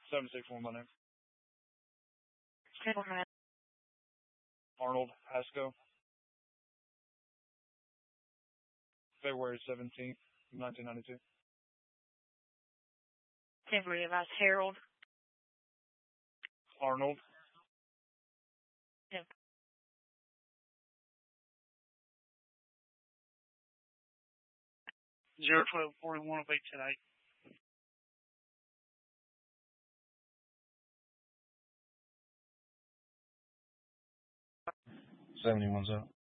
761, my name. Table 9. Arnold Hasco. February 17th, 1992. Temporary advice, Harold. Arnold. Yep. 01241 will be tonight. 71's out.